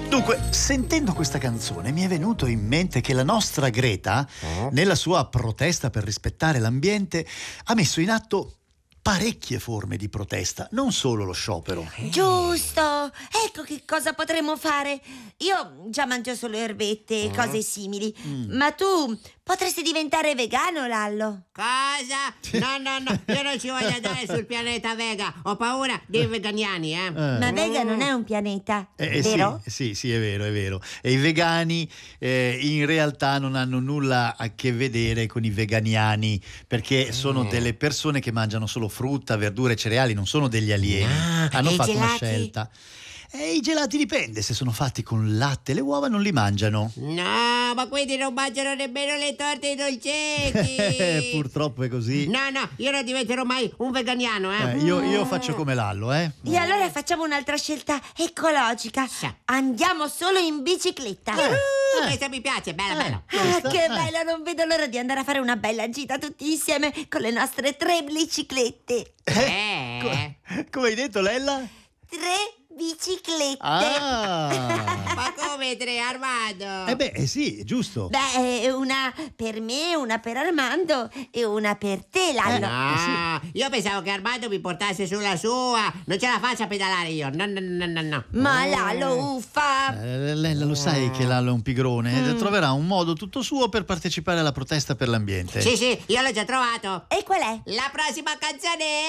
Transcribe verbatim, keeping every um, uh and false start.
Dunque, sentendo questa canzone mi è venuto in mente che la nostra Greta, Oh. nella sua protesta per rispettare l'ambiente, ha messo in atto parecchie forme di protesta, non solo lo sciopero. Giusto, ecco che cosa potremmo fare. Io già mangio solo erbette e cose simili, Mm. ma tu potresti diventare vegano, Lallo. Cosa? No, no, no, io non ci voglio andare sul pianeta Vega. Ho paura dei veganiani, eh. Eh. Ma Vega non è un pianeta, Eh, eh, vero? Sì, sì, sì, è vero, è vero. E i vegani eh, in realtà non hanno nulla a che vedere con i veganiani, perché sono delle persone che mangiano solo frutta, verdure e cereali, non sono degli alieni. Ah, hanno e i fatto una gelati? scelta. E i gelati dipende, se sono fatti con latte, le uova non li mangiano. No, ma quindi non mangiano nemmeno le torte e i dolcetti. Purtroppo è così. No, no, io non diventerò mai un veganiano, eh. Eh, io, io faccio come Lallo, eh. E allora facciamo un'altra scelta ecologica. Sì. Andiamo solo in bicicletta. Eh. Uh, questa mi piace, bella, Eh. bella. Ah, Questa- che eh. bello, non vedo l'ora di andare a fare una bella gita tutti insieme con le nostre tre biciclette. Eh. Co- come hai detto, Lella? Tre biciclette. Ah! Ma come tre, Armando? Eh beh, eh sì, giusto. Beh, una per me, una per Armando e una per te, Lallo. No, io pensavo che Armando mi portasse sulla sua. Non ce la faccio a pedalare io. No, no, no, no, no. Ma Lallo, uffa. Eh, Lella lo sai che Lallo è un pigrone, eh, troverà un modo tutto suo per partecipare alla protesta per l'ambiente. Sì, sì, io l'ho già trovato. E qual è? La prossima canzone è